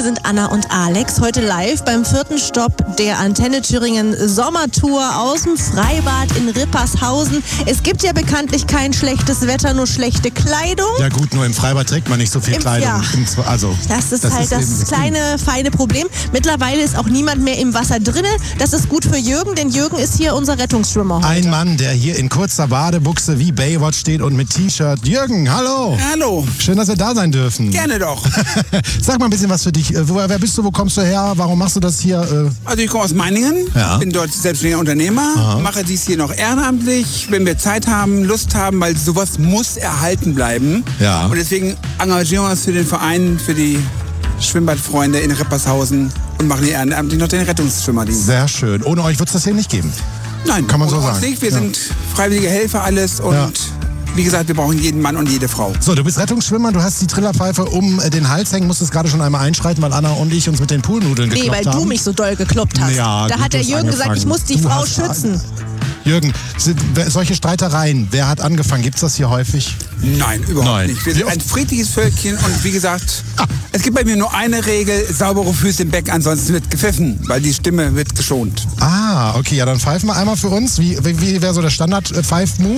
Hier sind Anna und Alex, heute live beim 4. Stopp der Antenne Thüringen Sommertour aus dem Freibad in Rippershausen. Es gibt ja bekanntlich kein schlechtes Wetter, nur schlechte Kleidung. Ja gut, nur im Freibad trägt man nicht so viel Kleidung. Ja. Das ist halt das kleine, feine Problem. Mittlerweile ist auch niemand mehr im Wasser drinne. Das ist gut für Jürgen, denn Jürgen ist hier unser Rettungsschwimmer heute. Ein Mann, der hier in kurzer Badebuchse wie Baywatch steht und mit T-Shirt. Jürgen, hallo. Hallo. Schön, dass wir da sein dürfen. Gerne doch. Sag mal ein bisschen was für dich. Wer bist du, wo kommst du her? Warum machst du das hier? Also ich komme aus Meiningen, bin dort selbstständiger Unternehmer, mache dies hier noch ehrenamtlich, wenn wir Zeit haben, Lust haben, weil sowas muss erhalten bleiben. Ja. Und deswegen engagieren wir uns für den Verein, für die Schwimmbadfreunde in Rippershausen und machen hier ehrenamtlich noch den Rettungsschwimmerdienst. Sehr schön. Ohne euch wird es das hier nicht geben. Nein, kann man so sagen. Nicht. Wir sind freiwillige Helfer alles und wie gesagt, wir brauchen jeden Mann und jede Frau. So, du bist Rettungsschwimmer, du hast die Trillerpfeife um den Hals hängen, musstest gerade schon einmal einschreiten, weil Anna und ich uns mit den Poolnudeln gekloppt haben. Nee, weil du mich so doll gekloppt hast. Ja, da hat der Jürgen gesagt, ich muss die Frau schützen. Jürgen, solche Streitereien, wer hat angefangen? Gibt es das hier häufig? Nein, überhaupt nicht. Wir sind ein friedliches Völkchen und wie gesagt, es gibt bei mir nur eine Regel, saubere Füße im Becken, ansonsten wird gepfiffen, weil die Stimme wird geschont. Ah, okay, ja, dann pfeifen wir einmal für uns. Wie wäre so der Standard-Pfeif-Move?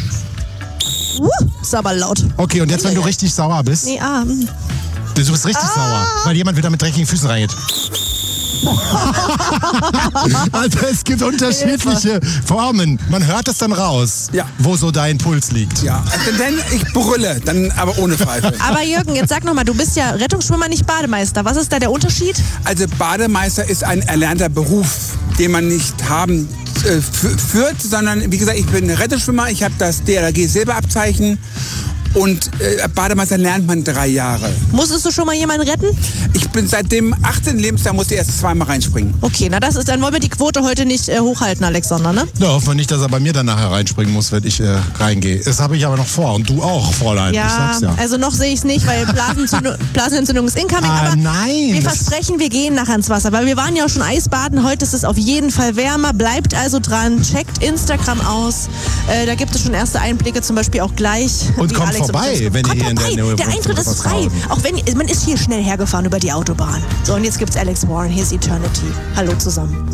Ist aber laut. Okay, und jetzt, wenn du richtig sauer bist? Nee, Du bist richtig sauer, weil jemand wieder mit dreckigen Füßen reingeht. Also es gibt unterschiedliche Formen. Man hört es dann raus, wo so dein Puls liegt. Ja, denn ich brülle, dann aber ohne Pfeife. Aber Jürgen, jetzt sag nochmal, du bist ja Rettungsschwimmer, nicht Bademeister. Was ist da der Unterschied? Also Bademeister ist ein erlernter Beruf, den man nicht haben führt, sondern wie gesagt, ich bin Rettungsschwimmer, ich habe das DLRG-Silberabzeichen. Und Bademeister lernt man 3 Jahre. Musstest du schon mal jemanden retten? Ich bin seit dem 18. Lebensjahr musste ich erst 2-mal reinspringen. Okay, na dann wollen wir die Quote heute nicht hochhalten, Alexander, ne? Ja, hoffen wir nicht, dass er bei mir dann nachher reinspringen muss, wenn ich reingehe. Das habe ich aber noch vor und du auch, Fräulein. Ja, ich sag's ja. Also noch sehe ich es nicht, weil Blasenentzündung ist incoming. Aber nein. Wir versprechen, wir gehen nachher ins Wasser, weil wir waren ja auch schon Eisbaden. Heute ist es auf jeden Fall wärmer. Bleibt also dran, checkt Instagram aus. Da gibt es schon erste Einblicke, zum Beispiel auch gleich. Und kommt vorbei, wenn ihr hier in der Nähe Der Eintritt ist frei. Auch wenn man ist hier schnell hergefahren über die Autobahn. So, und jetzt gibt's Alex Warren. Here's Eternity. Hallo zusammen.